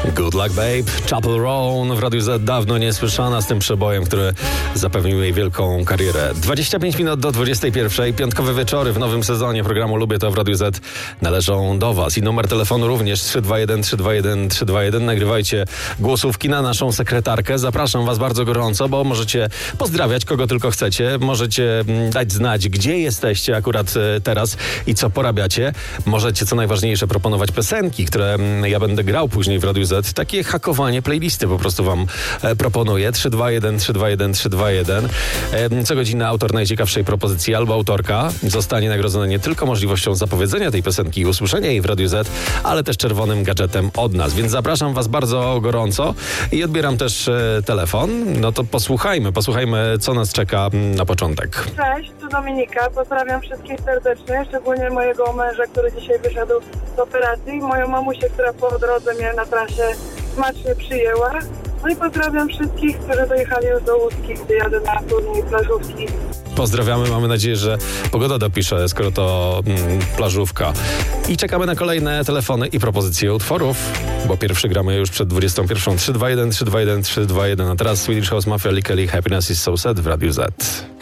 Good Luck Babe, Chapel Roan w Radiu Z, dawno niesłyszana z tym przebojem, który zapewnił jej wielką karierę. 25 minut do 21. Piątkowe wieczory w nowym sezonie programu Lubię to w Radiu Z należą do Was. I numer telefonu również 321 321 321. Nagrywajcie głosówki na naszą sekretarkę. Zapraszam Was bardzo gorąco, bo możecie pozdrawiać kogo tylko chcecie. Możecie dać znać, gdzie jesteście akurat teraz i co porabiacie. Możecie, co najważniejsze, proponować piosenki, które ja będę grał później w Radiu Z. Takie hakowanie playlisty po prostu Wam proponuję. 321 321 321. Co godzinę autor najciekawszej propozycji albo autorka zostanie nagrodzony nie tylko możliwością zapowiedzenia tej piosenki i usłyszenia jej w Radiu Z, ale też czerwonym gadżetem od nas. Więc zapraszam Was bardzo gorąco i odbieram też telefon. No to posłuchajmy, co nas czeka na początek. Cześć, tu Dominika. Pozdrawiam wszystkich serdecznie, szczególnie mojego męża, który dzisiaj wyszedł z operacji, moją mamusię, która po drodze mnie na trasie smacznie przyjęła. No i pozdrawiam wszystkich, którzy dojechali już do Łódzki, gdy jadę na turniej plażówki. Pozdrawiamy, mamy nadzieję, że pogoda dopisze, skoro to plażówka. I czekamy na kolejne telefony i propozycje utworów, bo pierwszy gramy już przed 21. 321 321 321, a teraz Swedish House Mafia, Lee Kelly, Happiness is so sad w Radiu Z.